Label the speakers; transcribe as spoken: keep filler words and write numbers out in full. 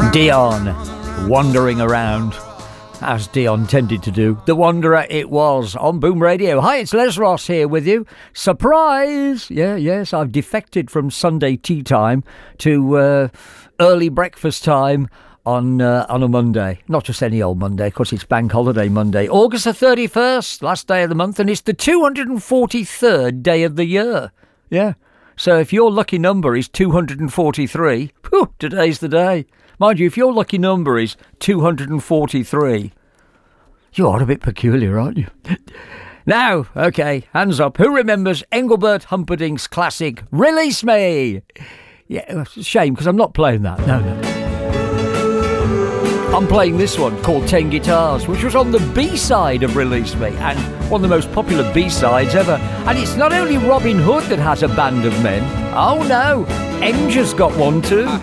Speaker 1: Dion, wandering around, as Dion tended to do. The Wanderer it was, on Boom Radio. Hi, it's Les Ross here with you. Surprise! Yeah, yes, I've defected from Sunday tea time to uh, early breakfast time on uh, on a Monday. Not just any old Monday, because it's Bank Holiday Monday. August the thirty-first, last day of the month, and it's the two hundred forty-third day of the year. Yeah. So if your lucky number is two hundred forty-three, whew, today's the day. Mind you, if your lucky number is two hundred forty-three, you are a bit peculiar, aren't you? Now, okay, hands up. Who remembers Engelbert Humperdinck's classic, Release Me? Yeah, it's a shame, because I'm not playing that. No, no. I'm playing this one, called Ten Guitars, which was on the B-side of Release Me, and one of the most popular B-sides ever. And it's not only Robin Hood that has a band of men. Oh, no. Enger's got one, too.